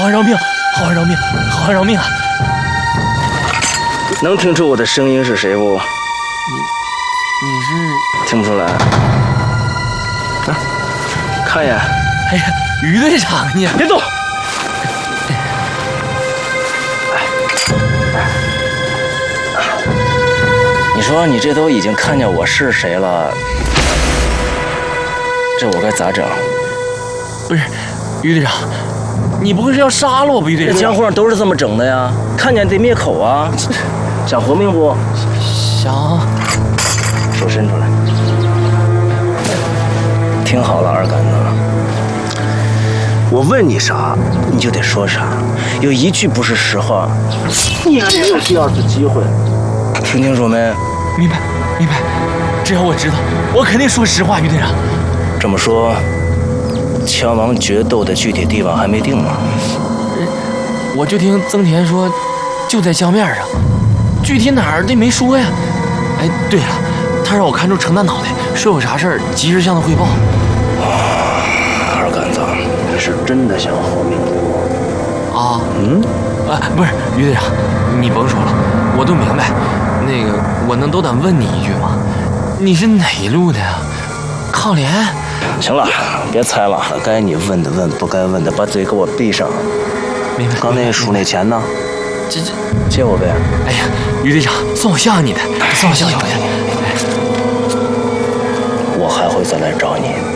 好汉饶命，好汉饶命，好汉饶命啊！ 能听出我的声音是谁不？ 你是听不出来？啊，看一眼。 哎呀，于队长你别动！你说你这都已经看见我是谁了，这我该咋整？ 不是，于队长，你不会是要杀了我吧？于队长， 这江湖上都是这么整的呀，看见得灭口啊！想活命不？ 想。 手伸出来。听好了，二杆子，我问你啥，你就得说啥，有一句不是实话，你还没有第二次机会。听清楚没？ 明白，明白。只要我知道，我肯定说实话，于队长。 这么说，枪王决斗的具体地方还没定吗？ 我就听曾田说，就在江面上，具体哪儿的没说呀。哎，对了，他让我看住程大脑袋，说有啥事儿及时向他汇报。 二杆子，你是真的想活命不？ 啊？不是，于队长，你甭说了，我都明白。那个，我能斗胆问你一句吗？你是哪一路的呀？抗联？ 行了，别猜了，该你问的问，不该问的把嘴给我闭上。 明白。 刚那数那钱呢？ 这借我呗。 哎呀，于队长，算我孝敬你的，算我孝敬你的。 我还会再来找你。